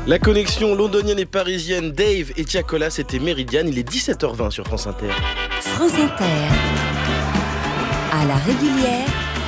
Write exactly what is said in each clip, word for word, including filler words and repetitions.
La connexion londonienne et parisienne, Dave et Tiakola, c'était Méridiane. Il est dix-sept heures vingt sur France Inter. France Inter, à la régulière,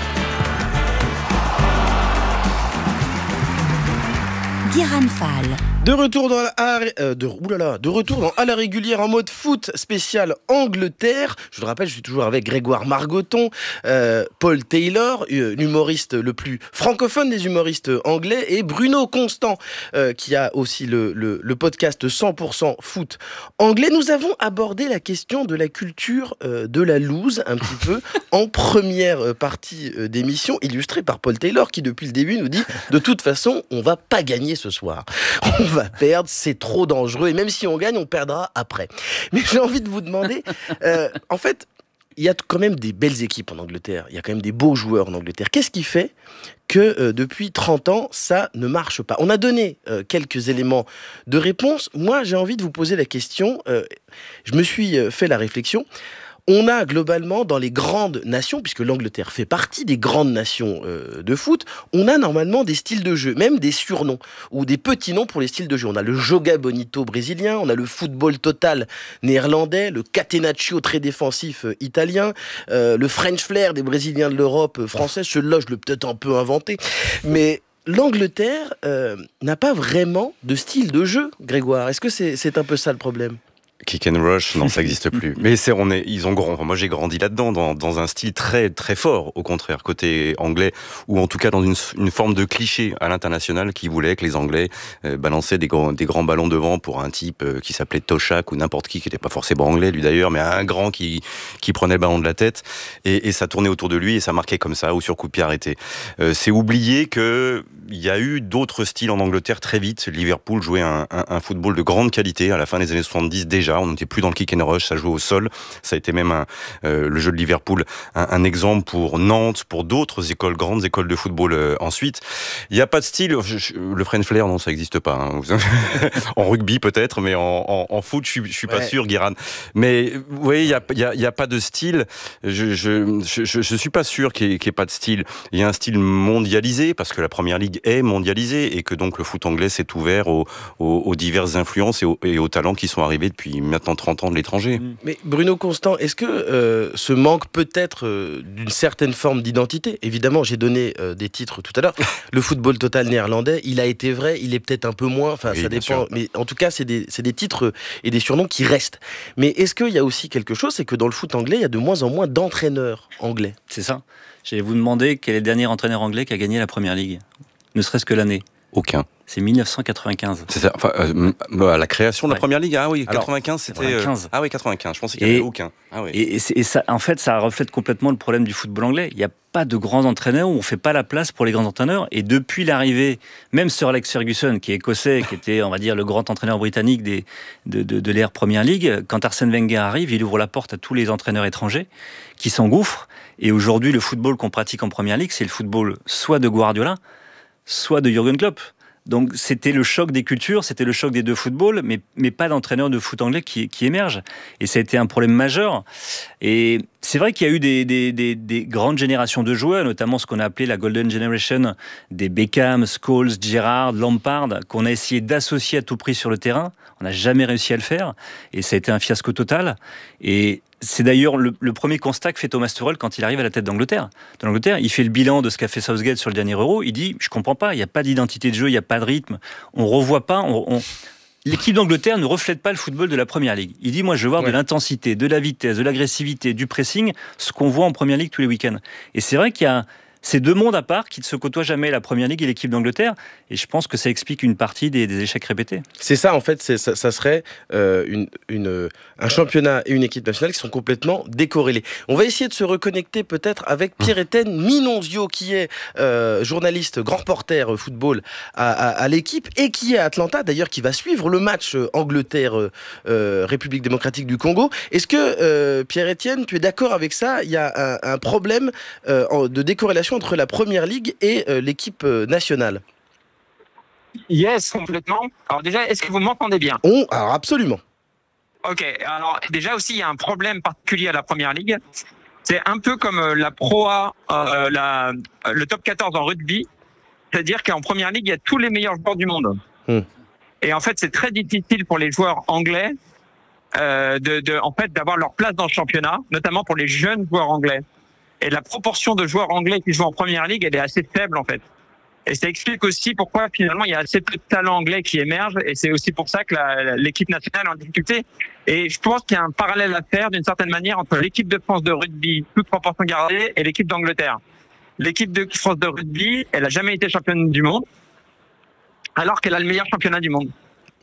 Guérin Fall. De retour dans la, euh, de, oulala, de retour dans à la régulière en mode foot spécial Angleterre. Je le rappelle, je suis toujours avec Grégoire Margoton, euh, Paul Taylor, euh, l'humoriste le plus francophone des humoristes anglais, et Bruno Constant, euh, qui a aussi le, le, le podcast cent pour cent foot anglais. Nous avons abordé la question de la culture euh, de la loose un petit peu en première partie euh, d'émission, illustrée par Paul Taylor, qui depuis le début nous dit de toute façon, on va pas gagner ce soir. On va perdre, c'est trop dangereux, et même si on gagne, on perdra après. Mais j'ai envie de vous demander, euh, en fait, il y a quand même des belles équipes en Angleterre, il y a quand même des beaux joueurs en Angleterre. Qu'est-ce qui fait que euh, depuis trente ans, ça ne marche pas? On a donné euh, quelques éléments de réponse. Moi, j'ai envie de vous poser la question, euh, je me suis euh, fait la réflexion. On a globalement dans les grandes nations, puisque l'Angleterre fait partie des grandes nations euh, de foot, on a normalement des styles de jeu, même des surnoms, ou des petits noms pour les styles de jeu. On a le Joga Bonito brésilien, on a le football total néerlandais, le Catenaccio très défensif euh, italien, euh, le French Flair des Brésiliens de l'Europe euh, française, celui-là je l'ai peut-être un peu inventé, mais l'Angleterre euh, n'a pas vraiment de style de jeu, Grégoire. Est-ce que c'est, c'est un peu ça le problème ? Kick and rush, non, ça n'existe plus. Mais c'est, on est, ils ont grand. Moi, j'ai grandi là-dedans, dans, dans un style très, très fort, au contraire, côté anglais, ou en tout cas dans une, une forme de cliché à l'international qui voulait que les Anglais euh, balançaient des grands, des grands ballons devant pour un type euh, qui s'appelait Toshak ou n'importe qui, qui n'était pas forcément anglais, lui d'ailleurs, mais un grand qui, qui prenait le ballon de la tête et, et ça tournait autour de lui et ça marquait comme ça, ou sur coup de pied arrêté. Euh, c'est oublier que il y a eu d'autres styles en Angleterre très vite. Liverpool jouait un, un, un football de grande qualité à la fin des années soixante-dix déjà. On n'était plus dans le kick and rush, ça jouait au sol. Ça a été même un, euh, le jeu de Liverpool, un, un exemple pour Nantes, pour d'autres écoles, grandes écoles de football euh, ensuite. Il n'y a pas de style. Je, je, le French Flair, non, ça n'existe pas. Hein. En rugby peut-être, mais en, en, en foot, je ne suis, suis pas ouais. sûr, Guérin. Mais vous voyez, il n'y a, y a, y a pas de style. Je ne je, je, je, je suis pas sûr qu'il n'y ait, qu'il y ait pas de style. Il y a un style mondialisé, parce que la Première Ligue est mondialisée, et que donc le foot anglais s'est ouvert aux, aux, aux diverses influences et aux, et aux talents qui sont arrivés depuis maintenant trente ans de l'étranger. Mais Bruno Constant, est-ce que euh, ce manque peut-être euh, d'une certaine forme d'identité? Évidemment, j'ai donné euh, des titres tout à l'heure. Le football total néerlandais, il a été vrai, il est peut-être un peu moins, enfin oui, ça dépend. Sûr. Mais en tout cas, c'est des, c'est des titres et des surnoms qui restent. Mais est-ce qu'il y a aussi quelque chose, c'est que dans le foot anglais, il y a de moins en moins d'entraîneurs anglais? C'est ça. J'allais vous demander quel est le dernier entraîneur anglais qui a gagné la Première Ligue, ne serait-ce que l'année. Aucun. C'est dix-neuf cent quatre-vingt-quinze. C'est ça, enfin, euh, la création de la ouais. Première Ligue. Ah oui, quatre-vingt-quinze, c'était. quatre-vingt-quinze. Euh, ah oui, quatre-vingt-quinze. Je pensais qu'il n'y avait aucun. Ah oui. Et, et, et ça, en fait, ça reflète complètement le problème du football anglais. Il n'y a pas de grands entraîneurs, où on ne fait pas la place pour les grands entraîneurs. Et depuis l'arrivée, même Sir Alex Ferguson, qui est écossais, qui était, on va dire, le grand entraîneur britannique des, de, de, de l'ère Première Ligue, quand Arsène Wenger arrive, il ouvre la porte à tous les entraîneurs étrangers qui s'engouffrent. Et aujourd'hui, le football qu'on pratique en Première Ligue, c'est le football soit de Guardiola, soit de Jürgen Klopp. Donc c'était le choc des cultures, c'était le choc des deux footballs, mais, mais pas d'entraîneur de foot anglais qui, qui émerge. Et ça a été un problème majeur. Et c'est vrai qu'il y a eu des, des, des, des grandes générations de joueurs, notamment ce qu'on a appelé la Golden Generation, des Beckham, Scholes, Gerrard, Lampard, qu'on a essayé d'associer à tout prix sur le terrain. On n'a jamais réussi à le faire. Et ça a été un fiasco total. Et c'est d'ailleurs le, le premier constat que fait Thomas Tuchel quand il arrive à la tête d'Angleterre. Dans l'Angleterre, il fait le bilan de ce qu'a fait Southgate sur le dernier Euro. Il dit, je comprends pas, il n'y a pas d'identité de jeu, il n'y a pas de rythme. On revoit pas... On, on... L'équipe d'Angleterre ne reflète pas le football de la Première Ligue. Il dit, moi, je veux voir ouais. de l'intensité, de la vitesse, de l'agressivité, du pressing, ce qu'on voit en Première Ligue tous les week-ends. Et c'est vrai qu'il y a ces deux mondes à part qui ne se côtoient jamais, la Première Ligue et l'équipe d'Angleterre. Et je pense que ça explique une partie des, des échecs répétés. C'est ça, en fait, c'est, ça, ça serait euh, une, une, un championnat et une équipe nationale qui sont complètement décorrélés. On va essayer de se reconnecter peut-être avec Pierre-Étienne Minonzio, qui est euh, journaliste, grand reporter football à, à, à l'équipe et qui est à Atlanta, d'ailleurs, qui va suivre le match Angleterre-République euh, démocratique du Congo. Est-ce que, euh, Pierre-Étienne, tu es d'accord avec ça? Il y a un, un problème euh, de décorrélation entre la Première Ligue et euh, l'équipe euh, nationale. Yes, complètement. Alors déjà, est-ce que vous m'entendez bien? On, alors absolument. Ok, alors déjà aussi, il y a un problème particulier à la Première Ligue. C'est un peu comme la Pro A, euh, la, le top quatorze en rugby. C'est-à-dire qu'en Première Ligue, il y a tous les meilleurs joueurs du monde. Hmm. Et en fait, c'est très difficile pour les joueurs anglais euh, de, de, en fait, d'avoir leur place dans le championnat, notamment pour les jeunes joueurs anglais. Et la proportion de joueurs anglais qui jouent en première ligue, elle est assez faible en fait. Et ça explique aussi pourquoi finalement il y a assez peu de talents anglais qui émergent. Et c'est aussi pour ça que la, l'équipe nationale est en difficulté. Et je pense qu'il y a un parallèle à faire d'une certaine manière entre l'équipe de France de rugby, toute proportion gardée, et l'équipe d'Angleterre. L'équipe de France de rugby, elle a jamais été championne du monde, alors qu'elle a le meilleur championnat du monde.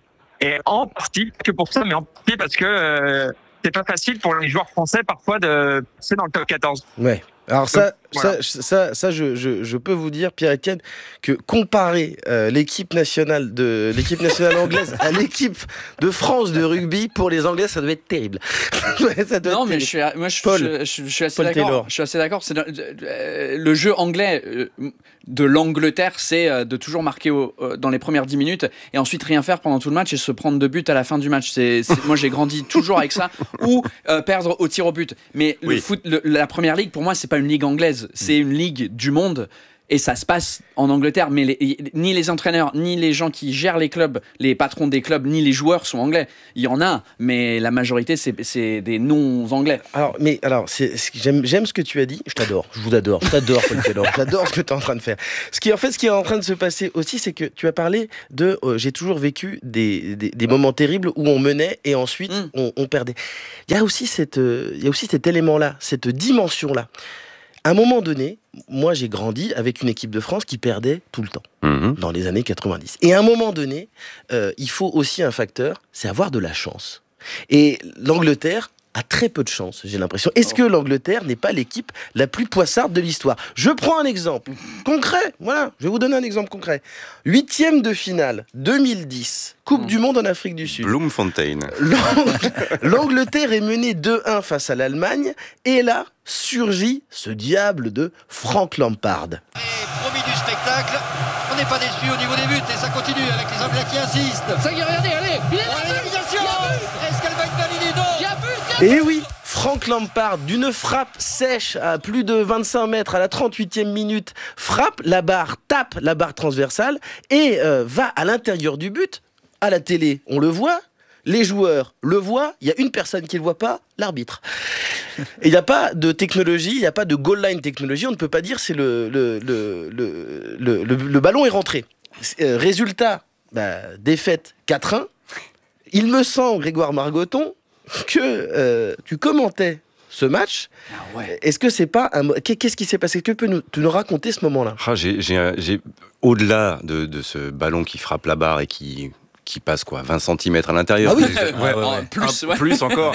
Et en partie, que pour ça, mais en partie parce que euh, c'est pas facile pour les joueurs français parfois de passer dans le top quatorze. Ouais. Alors ça, Donc, voilà. ça, ça, ça, je, je, je peux vous dire, Pierre-Etienne, que comparer euh, l'équipe nationale de l'équipe nationale anglaise à l'équipe de France de rugby, pour les Anglais, ça devait être terrible. Ouais, ça doit Non, être mais terrible. je suis, moi, je, Paul. je, je, je suis assez Paul d'accord. Taylor. Je suis assez d'accord. C'est le, euh, le jeu anglais euh, de l'Angleterre, c'est euh, de toujours marquer au, euh, dans les premières dix minutes et ensuite rien faire pendant tout le match et se prendre deux buts à la fin du match. C'est, c'est, moi, j'ai grandi toujours avec ça, ou euh, perdre au tir au but. Mais le Oui. foot, le, la première ligue, pour moi, c'est pas une ligue anglaise, c'est une ligue du monde. Et ça se passe en Angleterre, mais les, ni les entraîneurs, ni les gens qui gèrent les clubs, les patrons des clubs, ni les joueurs sont anglais. Il y en a, mais la majorité, c'est, c'est des non-anglais. Alors, mais alors, c'est, c'est- j'aime, j'aime ce que tu as dit. Je t'adore. Je vous adore. Je t'adore, Paul Taylor. J'adore ce que tu es en train de faire. Ce qui, en fait, ce qui est en train de se passer aussi, c'est que tu as parlé de. euh, j'ai toujours vécu des, des, des moments terribles où on menait et ensuite Mm. on, on perdait. Il y a aussi cette, euh, il y a aussi cet élément-là, cette dimension-là. À un moment donné, moi, j'ai grandi avec une équipe de France qui perdait tout le temps Mhm. dans les années quatre-vingt-dix. Et à un moment donné, euh, il faut aussi un facteur, c'est avoir de la chance. Et l'Angleterre a très peu de chance, j'ai l'impression. Est-ce que l'Angleterre n'est pas l'équipe la plus poissarde de l'histoire ? Je prends un exemple concret, voilà, je vais vous donner un exemple concret. Huitième de finale, deux mille dix, Coupe Mm. du Monde en Afrique du Sud. Bloemfontein. L'Ang- L'Angleterre est menée deux un face à l'Allemagne, et là surgit ce diable de Frank Lampard. Et promis du spectacle, on n'est pas déçu au niveau des buts et ça continue avec les Anglais qui insistent. Ça y est, regardez, allez, il est Oh, là, l'égalisation. Est-ce qu'elle va être validée? Non. il y a but, il y a Et oui, Frank Lampard, d'une frappe sèche à plus de vingt-cinq mètres à la trente-huitième minute, frappe, la barre tape la barre transversale et euh, va à l'intérieur du but. À la télé, on le voit, les joueurs le voient, il y a une personne qui ne le voit pas, l'arbitre. Et il n'y a pas de technologie, il n'y a pas de goal line technologie, on ne peut pas dire c'est le, le, le, le, le, le- le ballon est rentré. Euh, résultat, bah, défaite quatre un. Il me semble, Grégoire Margoton, que euh, tu commentais ce match. Ah ouais. Est-ce que c'est pas un... mo- Qu'est- Qu'est-ce qui s'est passé? Que peux nous, tu nous raconter ce moment-là? Ah, j'ai, j'ai, un- j'ai- au-delà de, de ce ballon qui frappe la barre et qui, qui passe quoi, vingt centimètres à l'intérieur. Ah oui. J'ai- Ouais, en plus, Un- ouais. plus encore.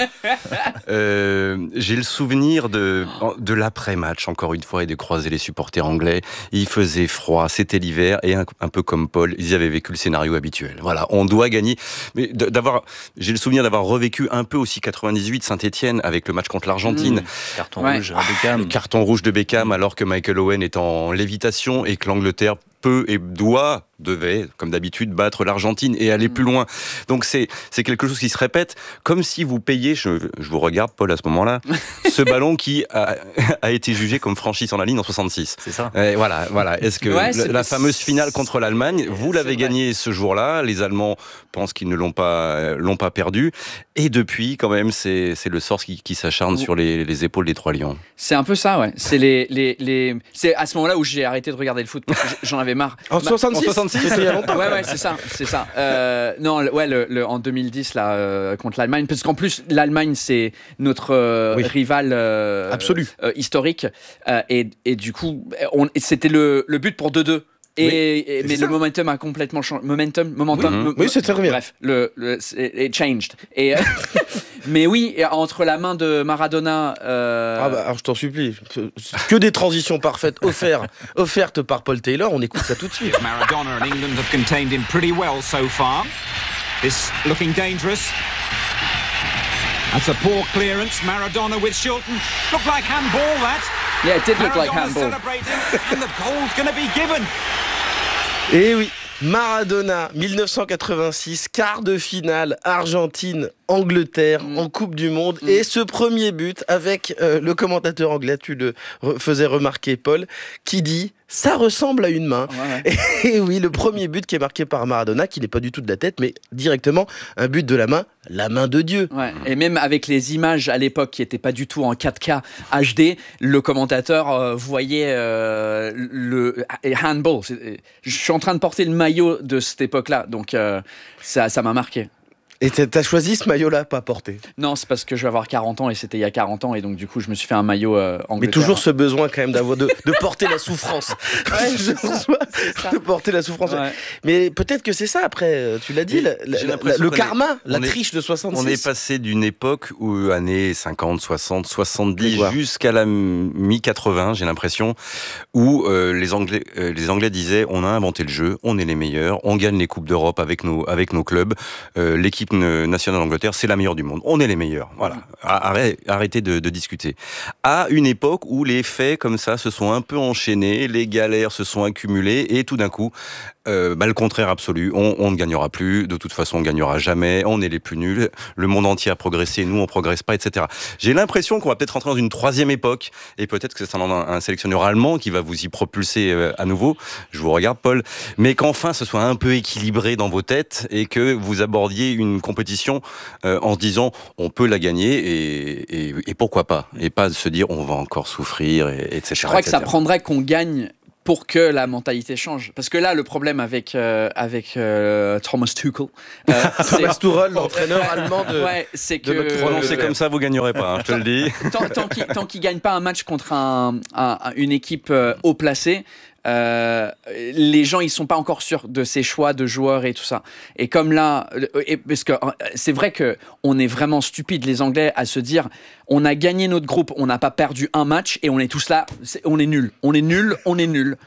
Euh, j'ai le souvenir de, de l'après-match, encore une fois, et de croiser les supporters anglais. Il faisait froid, c'était l'hiver, et un, un peu comme Paul, ils avaient vécu le scénario habituel. Voilà, on doit gagner. Mais d- d'avoir, j'ai le souvenir d'avoir revécu un peu aussi quatre-vingt-dix-huit Saint-Étienne avec le match contre l'Argentine. Mmh. Carton Ouais. rouge à Beckham. Le carton rouge de Beckham, alors que Michael Owen est en lévitation et que l'Angleterre peut et doit, devait, comme d'habitude, battre l'Argentine et aller plus loin. Donc c'est, c'est quelque chose qui se répète, comme si vous payiez, je, je vous regarde Paul à ce moment-là, ce ballon qui a, a été jugé comme franchi sur la ligne en soixante-six. C'est ça. Et voilà, voilà. Est-ce que Ouais, la, c'est- la fameuse finale contre l'Allemagne, vous c'est l'avez vrai. gagnée ce jour-là, les Allemands pensent qu'ils ne l'ont pas, euh, l'ont pas perdu, et depuis, quand même, c'est, c'est le sort qui, qui s'acharne Ou- sur les, les épaules des Trois Lions. C'est un peu ça, ouais. C'est les, les, les... c'est à ce moment-là où j'ai arrêté de regarder le foot parce que j'en avais marre. En Bah, soixante-six, en soixante-six, c'était il y a longtemps. Ouais, ouais, c'est ça, c'est ça. Euh, non, le- ouais, le, le- en deux mille dix là euh, contre l'Allemagne, parce qu'en plus l'Allemagne c'est notre euh, Oui. rival euh, Absolu. euh, historique, euh, et, et du coup, on, c'était le, le but pour deux deux. Et, Oui, et- c'est mais ça. le momentum a complètement changé. Momentum, momentum. Oui. mo- Oui, c'est très bien. Bref, le, le c'est- it changed. Et euh, mais oui, et entre la main de Maradona. euh, Ah bah, alors je t'en supplie. Que des transitions parfaites offertes, offertes par Paul Taylor, on écoute ça tout de suite. Maradona and England have contained him pretty well so far. This looking dangerous. That's a poor clearance. Maradona with Shilton. Looked like handball, that. yeah, it did look like Maradona handball. celebrating, and the goal's going to be given. Et oui, Maradona, mille neuf cent quatre-vingt-six, quart de finale, Argentine, Angleterre Mm. en Coupe du Monde. Mm. Et ce premier but avec euh, le commentateur anglais, tu le re- faisais remarquer, Paul, qui dit « ça ressemble à une main Ouais, ouais. ». Et oui, le premier but qui est marqué par Maradona, qui n'est pas du tout de la tête, mais directement un but de la main, la main de Dieu. Ouais. Et même avec les images à l'époque qui n'étaient pas du tout en quatre K H D, le commentateur euh, voyait euh, le et handball. C'est- Je suis en train de porter le maillot de cette époque-là, donc euh, ça, ça m'a marqué. Et t'as t'as choisi ce maillot-là, pas porté. Non, c'est parce que je vais avoir quarante ans et c'était il y a quarante ans et donc du coup je me suis fait un maillot euh, Mais Angleterre. toujours ce besoin quand même d'avoir de, de porter la souffrance. Ouais, Je c'est ça, reçois c'est ça. de porter la souffrance. Ouais. Mais peut-être que c'est ça après, euh, tu l'as dit, Mais la- la- j'ai la- l'impression le qu'on est- karma, la on est- triche de soixante-six. On est passé d'une époque où années cinquante, soixante, soixante-dix Grégoire. jusqu'à la mi quatre-vingts, j'ai l'impression, où euh, les Anglais euh, les Anglais disaient on a inventé le jeu, on est les meilleurs, on gagne les coupes d'Europe avec nos avec nos clubs, euh, l'équipe euh, nationale d'Angleterre c'est la meilleure du monde, on est les meilleurs. Voilà, Arrête- arrêtez de, de discuter. À une époque où les faits comme ça se sont un peu enchaînés, les galères se sont accumulées et tout d'un coup Euh, bah, le contraire absolu, on, on ne gagnera plus, de toute façon on gagnera jamais, on est les plus nuls, le monde entier a progressé, nous on progresse pas, et cetera. J'ai l'impression qu'on va peut-être rentrer dans une troisième époque, et peut-être que c'est un, un sélectionneur allemand qui va vous y propulser euh, à nouveau, je vous regarde Paul, mais qu'enfin ce soit un peu équilibré dans vos têtes, et que vous abordiez une compétition euh, en se disant on peut la gagner, et, et, et pourquoi pas, et pas se dire on va encore souffrir, et, etc. Je crois que ça et cetera. prendrait qu'on gagne pour que la mentalité change. Parce que là, le problème avec, euh, avec euh, Thomas Tuchel, euh, c'est- Thomas Tuchel, l'entraîneur allemand de... ouais, c'est de que notre Prononcé Euh, comme ça, vous gagnerez pas, hein, je te le dis. tant, tant qu'il tant qu'il gagne pas un match contre un, un- une équipe euh, haut placée, euh, les gens ils sont pas encore sûrs de ses choix de joueurs et tout ça. Et comme là, et, parce que euh, c'est vrai que on est vraiment stupides les Anglais à se dire on a gagné notre groupe, on n'a pas perdu un match et on est tous là, c'est- on est nuls, on est nuls, on est nuls.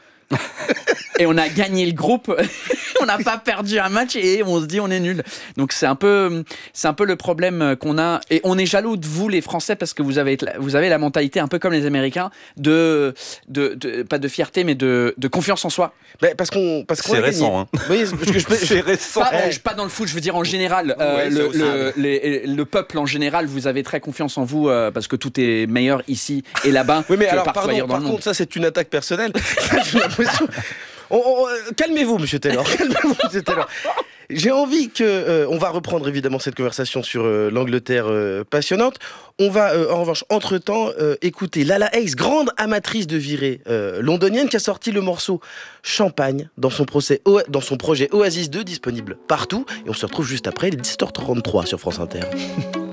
Et on a gagné le groupe, on n'a pas perdu un match et on se dit on est nul. Donc c'est un peu, c'est un peu le problème qu'on a. Et on est jaloux de vous les Français parce que vous avez, vous avez la mentalité un peu comme les Américains de, de, de pas de fierté mais de, de confiance en soi. Ben, parce qu'on, parce qu'on C'est a gagné. récent, hein. Oui, parce que je peux- C'est récent. Pas, Eh. euh, pas dans le foot, je veux dire en général. Euh, Ouais, ça le, aussi. le, les- le peuple en général, vous avez très confiance en vous euh, parce que tout est meilleur ici et là-bas Oui, mais que alors, partout pardon, ailleurs dans par le monde. contre, ça, c'est une attaque personnelle. J'ai l'impression. On- on- euh, calmez-vous, monsieur Taylor. Calmez-vous, monsieur Taylor. J'ai envie que. euh, on va reprendre évidemment cette conversation sur euh, l'Angleterre euh, passionnante. On va, euh, en revanche, entre-temps, euh, écouter Lala Ace, grande amatrice de virée euh, londonienne, qui a sorti le morceau Champagne dans son, procès, O- dans son projet Oasis deux, disponible partout. Et on se retrouve juste après, il est dix-sept heures trente-trois sur France Inter.